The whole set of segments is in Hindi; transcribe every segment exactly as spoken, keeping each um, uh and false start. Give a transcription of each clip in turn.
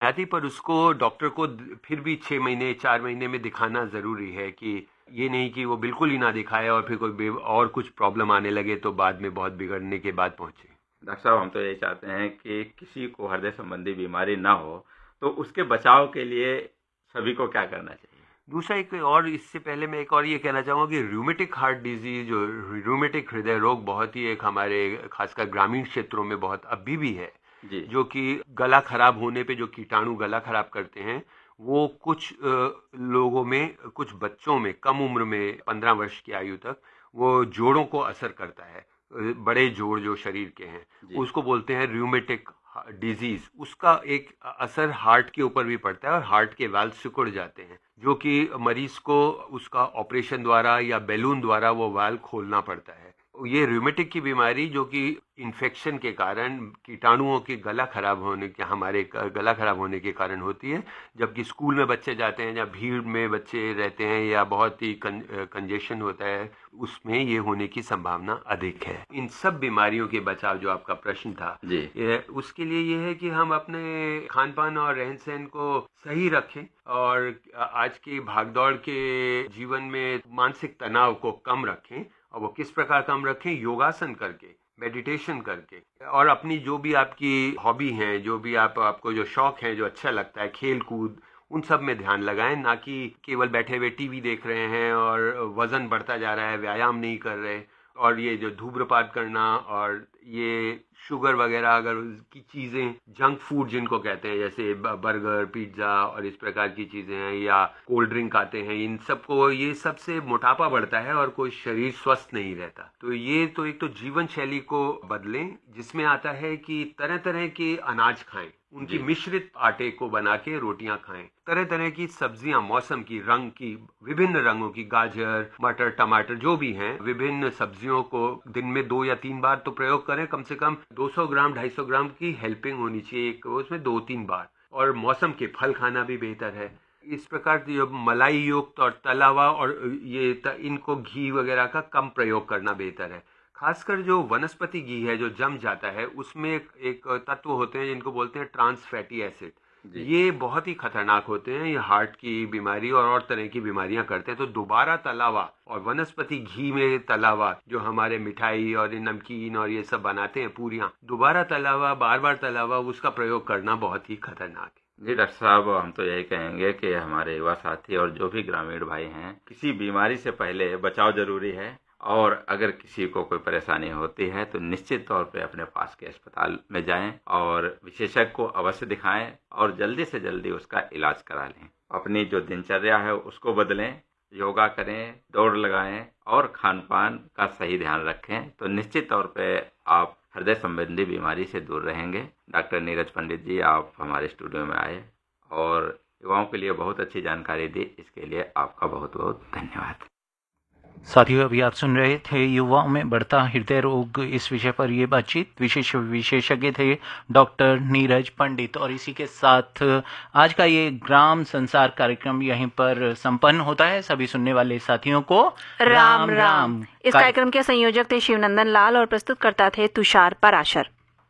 आती, पर उसको डॉक्टर को फिर भी छः महीने चार महीने में दिखाना ज़रूरी है, कि ये नहीं कि वो बिल्कुल ही ना दिखाए और फिर कोई और कुछ प्रॉब्लम आने लगे तो बाद में बहुत बिगड़ने के बाद पहुँचे। डॉक्टर साहब, हम तो यही चाहते हैं कि किसी को हृदय संबंधी बीमारी ना हो, तो उसके बचाव के लिए सभी को क्या करना चाहिए? दूसरा एक और, इससे पहले मैं एक और ये कहना चाहूँगा कि रूमेटिक हार्ट डिजीज, जो रूमेटिक हृदय रोग, बहुत ही एक हमारे खासकर ग्रामीण क्षेत्रों में बहुत अभी भी है, जी। जो कि गला खराब होने पे जो कीटाणु गला खराब करते हैं, वो कुछ लोगों में, कुछ बच्चों में कम उम्र में पंद्रह वर्ष की आयु तक वो जोड़ों को असर करता है। बड़े जोड़ जो शरीर के हैं उसको बोलते हैं रूमेटिक डिजीज। उसका एक असर हार्ट के ऊपर भी पड़ता है और हार्ट के वाल्व सिकुड़ जाते हैं, जो कि मरीज को उसका ऑपरेशन द्वारा या बैलून द्वारा वो वाल्व खोलना पड़ता है। ये रूमेटिक की बीमारी जो कि इन्फेक्शन के कारण, कीटाणुओं के गला खराब होने के, हमारे गला खराब होने के कारण होती है। जबकि स्कूल में बच्चे जाते हैं या भीड़ में बच्चे रहते हैं या बहुत ही कंजेशन होता है, उसमें ये होने की संभावना अधिक है। इन सब बीमारियों के बचाव, जो आपका प्रश्न था, ये, उसके लिए ये है कि हम अपने खान पान और रहन सहन को सही रखें और आज की भागदौड़ के जीवन में मानसिक तनाव को कम रखें। और वो किस प्रकार कम रखें? योगासन करके, मेडिटेशन करके, और अपनी जो भी आपकी हॉबी हैं, जो भी आप आपको जो शौक है, जो अच्छा लगता है, खेल कूद, उन सब में ध्यान लगाएं, ना कि केवल बैठे हुए टीवी देख रहे हैं और वजन बढ़ता जा रहा है, व्यायाम नहीं कर रहे। और ये जो धूम्रपान करना और ये शुगर वगैरह अगर की चीज़ें, जंक फूड जिनको कहते हैं, जैसे बर्गर, पिज्ज़ा और इस प्रकार की चीज़ें हैं, या कोल्ड ड्रिंक आते हैं, इन सबको, ये सब से मोटापा बढ़ता है और कोई शरीर स्वस्थ नहीं रहता। तो ये तो एक तो जीवन शैली को बदलें, जिसमें आता है कि तरह तरह के अनाज खाएं, उनकी मिश्रित आटे को बना के रोटियां खाएं, तरह तरह की सब्जियां, मौसम की, रंग की, विभिन्न रंगों की, गाजर, मटर, टमाटर जो भी हैं, विभिन्न सब्जियों को दिन में दो या तीन बार तो प्रयोग करें। कम से कम दो सौ ग्राम ढाई सौ ग्राम की हेल्पिंग होनी चाहिए एक उसमें, दो तीन बार। और मौसम के फल खाना भी बेहतर है। इस प्रकार जो मलाई युक्त और तला हुआ और ये त, इनको घी वगैरह का कम प्रयोग करना बेहतर है। खासकर जो वनस्पति घी है, जो जम जाता है, उसमें एक, एक तत्व होते हैं जिनको बोलते हैं ट्रांस फैटी एसिड। ये बहुत ही खतरनाक होते हैं, ये हार्ट की बीमारी और और तरह की बीमारियां करते हैं। तो दोबारा तलावा और वनस्पति घी में तलावा, जो हमारे मिठाई और नमकीन और ये सब बनाते हैं, पूरियां, दोबारा तलावा, बार बार तलावा, उसका प्रयोग करना बहुत ही खतरनाक है। जी डॉक्टर साहब, हम तो यही कहेंगे कि हमारे युवा साथी और जो भी ग्रामीण भाई हैं, किसी बीमारी से पहले बचाव जरूरी है, और अगर किसी को कोई परेशानी होती है तो निश्चित तौर पे अपने पास के अस्पताल में जाएं और विशेषज्ञ को अवश्य दिखाएं और जल्दी से जल्दी उसका इलाज करा लें। अपनी जो दिनचर्या है उसको बदलें, योगा करें, दौड़ लगाएं और खान पान का सही ध्यान रखें, तो निश्चित तौर पे आप हृदय संबंधी बीमारी से दूर रहेंगे। डॉक्टर नीरज पंडित जी, आप हमारे स्टूडियो में आए और युवाओं के लिए बहुत अच्छी जानकारी दी, इसके लिए आपका बहुत बहुत धन्यवाद। साथियों, अभी आप सुन रहे थे युवाओं में बढ़ता हृदय रोग, इस विषय पर ये बातचीत। विशेष विशेषज्ञ थे डॉक्टर नीरज पंडित। और इसी के साथ आज का ये ग्राम संसार कार्यक्रम यहीं पर संपन्न होता है। सभी सुनने वाले साथियों को राम राम, राम। इस कार्यक्रम के संयोजक थे शिवनंदन लाल और प्रस्तुतकर्ता थे तुषार पराशर।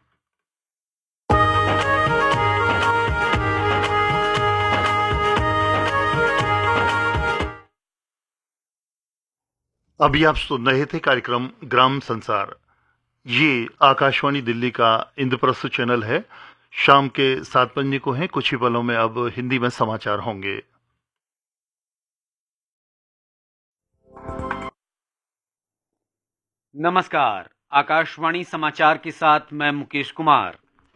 अभी आप सुन रहे थे कार्यक्रम ग्राम संसार। ये आकाशवाणी दिल्ली का इंद्रप्रस्थ चैनल है। शाम के सात बजने को है। कुछ ही पलों में अब हिंदी में समाचार होंगे। नमस्कार, आकाशवाणी समाचार के साथ मैं मुकेश कुमार।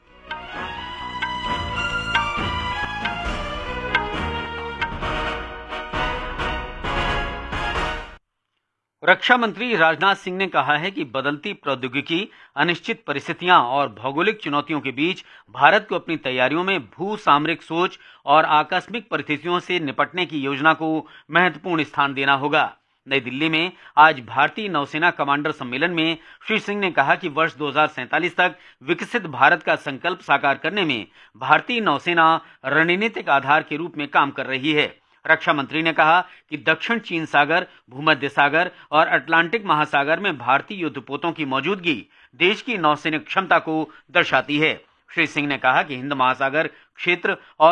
रक्षा मंत्री राजनाथ सिंह ने कहा है कि बदलती प्रौद्योगिकी, अनिश्चित परिस्थितियां और भौगोलिक चुनौतियों के बीच भारत को अपनी तैयारियों में भू सामरिक सोच और आकस्मिक परिस्थितियों से निपटने की योजना को महत्वपूर्ण स्थान देना होगा। नई दिल्ली में आज भारतीय नौसेना कमांडर सम्मेलन में श्री सिंह ने कहा कि वर्ष दो हज़ार सैंतालीस तक विकसित भारत का संकल्प साकार करने में भारतीय नौसेना रणनीतिक आधार के रूप में काम कर रही है। रक्षा मंत्री ने कहा कि दक्षिण चीन सागर, भूमध्य सागर और अटलांटिक महासागर में भारतीय युद्धपोतों की मौजूदगी देश की नौसैनिक क्षमता को दर्शाती है। श्री सिंह ने कहा कि हिंद महासागर क्षेत्र और